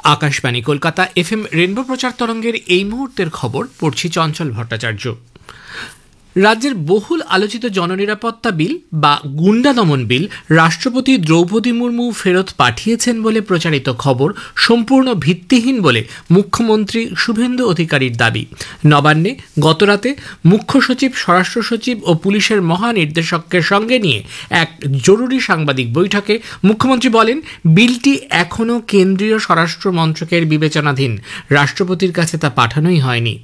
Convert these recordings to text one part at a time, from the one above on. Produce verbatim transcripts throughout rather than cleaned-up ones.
Akashvani Kolkata FM rainbow প্রচার তরঙ্গের এই মুহূর্তের খবর পড়ছি চঞ্চল ভট্টাচার্য। রাজ্যের বহুল আলোচিত জননিরাপত্তা বিল বা গুন্ডা দমন বিল রাষ্ট্রপতি দ্রৌপদী মুর্মু ফেরত পাঠিয়েছেন বলে প্রচারিত খবর সম্পূর্ণ ভিত্তিহীন বলে মুখ্যমন্ত্রী শুভেন্দু অধিকারীর দাবি। নবান্নে গতরাতে মুখ্য সচিব, স্বরাষ্ট্র সচিব ও পুলিশের মহানির্দেশকের সঙ্গে নিয়ে এক জরুরি সাংবাদিক বৈঠকে মুখ্যমন্ত্রী বলেন, বিলটি এখনও কেন্দ্রীয় স্বরাষ্ট্র মন্ত্রকের বিবেচনাধীন, রাষ্ট্রপতির কাছে তা পাঠানোই হয়নি।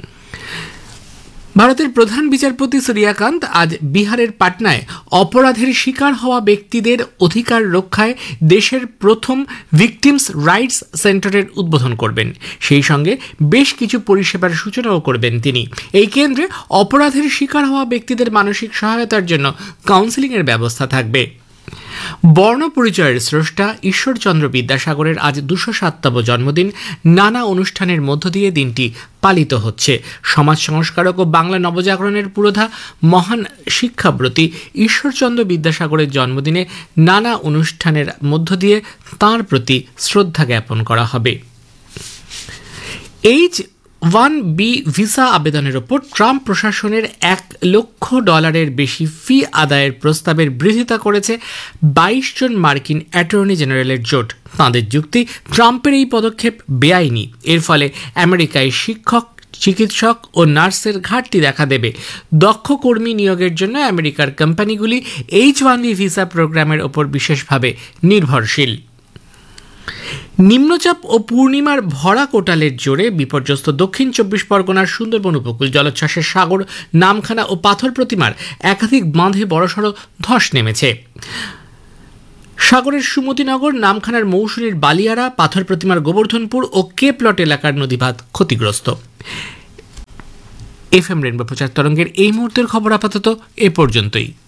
ভারতের প্রধান বিচারপতি সূর্যকান্ত আজ বিহারের পাটনায় অপরাধের শিকার হওয়া ব্যক্তিদের অধিকার রক্ষায় দেশের প্রথম ভিকটিমস রাইটস সেন্টারের উদ্বোধন করবেন। সেই সঙ্গে বেশ কিছু পরিষেবার সূচনাও করবেন তিনি। এই কেন্দ্রে অপরাধের শিকার হওয়া ব্যক্তিদের মানসিক সহায়তার জন্য কাউন্সেলিংয়ের ব্যবস্থা থাকবে। বর্ণ পরিচয়ের স্রষ্টা ঈশ্বরচন্দ্র বিদ্যাসাগরের আজ দুশো সাততম জন্মদিন। নানা অনুষ্ঠানের মধ্য দিয়ে দিনটি পালিত হচ্ছে। সমাজ সংস্কারক ও বাংলা নবজাগরণের পুরোধা মহান শিক্ষাব্রতী ঈশ্বরচন্দ্র বিদ্যাসাগরের জন্মদিনে নানা অনুষ্ঠানের মধ্য দিয়ে তাঁর প্রতি শ্রদ্ধা জ্ঞাপন করা হবে। এইচ ওয়ান বি ভিসা আবেদনের ওপর ট্রাম্প প্রশাসনের এক লক্ষ ডলারের বেশি ফি আদায়ের প্রস্তাবের বিরোধিতা করেছে বাইশ জন মার্কিন অ্যাটর্নি জেনারেলের জোট। তাঁদের যুক্তি, ট্রাম্পের এই পদক্ষেপ বেআইনি। এর ফলে আমেরিকায় শিক্ষক, চিকিৎসক ও নার্সের ঘাটতি দেখা দেবে। দক্ষ কর্মী নিয়োগের জন্য আমেরিকার কোম্পানিগুলি এইচ ওয়ান বি ভিসা প্রোগ্রামের ওপর বিশেষভাবে নির্ভরশীল। নিম্নচাপ ও পূর্ণিমার ভরা কোটালের জোরে বিপর্যস্ত দক্ষিণ চব্বিশ পরগনার সুন্দরবন উপকূল জলোচ্ছ্বাসের সাগর, নামখানা ও পাথর প্রতিমার একাধিক বাঁধে বড়সড় ধস নেমেছে। সাগরের সুমতিনগর, নামখানার মৌসুমীর বালিয়ারা, পাথর প্রতিমার গোবর্ধনপুর ও কে প্লট এলাকার নদীভাত ক্ষতিগ্রস্ত। এফএম রেনবো প্রচার তরঙ্গের এই মুহূর্তের খবর আপাতত এ পর্যন্তই।